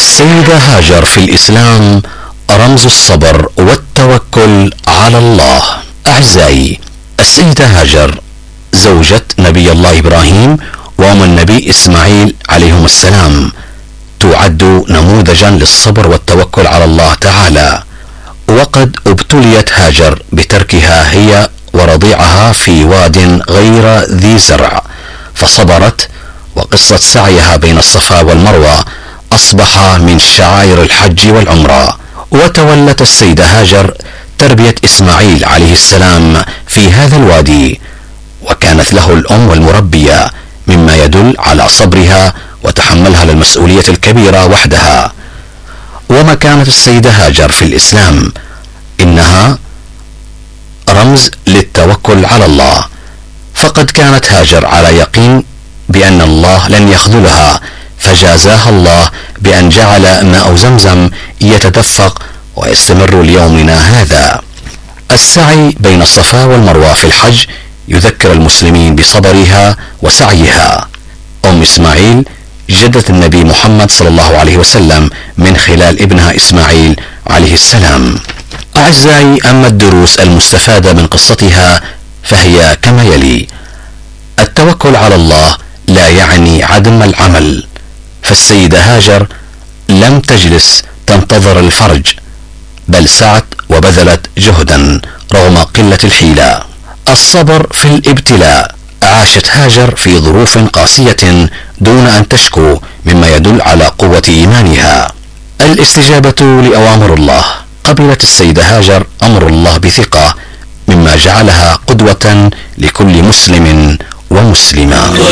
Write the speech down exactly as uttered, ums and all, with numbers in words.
السيدة هاجر في الإسلام رمز الصبر والتوكل على الله. أعزائي، السيدة هاجر زوجة نبي الله إبراهيم وأم النبي إسماعيل عليهم السلام تعد نموذجا للصبر والتوكل على الله تعالى، وقد ابتليت هاجر بتركها هي ورضيعها في واد غير ذي زرع فصبرت، وقصة سعيها بين الصفا والمروة أصبح من شعائر الحج والعمرة. وتولت السيدة هاجر تربية إسماعيل عليه السلام في هذا الوادي، وكانت له الأم والمربية، مما يدل على صبرها وتحملها للمسؤولية الكبيرة وحدها. ومكانة السيدة هاجر في الإسلام إنها رمز للتوكل على الله، فقد كانت هاجر على يقين بأن الله لن يخذلها، فجازاها الله بأن جعل ماء زمزم يتدفق ويستمر ليومنا هذا. السعي بين الصفا والمروة في الحج يذكر المسلمين بصبرها وسعيها. أم إسماعيل جدة النبي محمد صلى الله عليه وسلم من خلال ابنها إسماعيل عليه السلام. أعزائي، أما الدروس المستفادة من قصتها فهي كما يلي: التوكل على الله لا يعني عدم العمل، فالسيدة هاجر لم تجلس تنتظر الفرج، بل سعت وبذلت جهدا رغم قلة الحيلة. الصبر في الابتلاء، عاشت هاجر في ظروف قاسية دون أن تشكو، مما يدل على قوة إيمانها. الاستجابة لأوامر الله، قبلت السيدة هاجر أمر الله بثقة، مما جعلها قدوة لكل مسلم ومسلمة.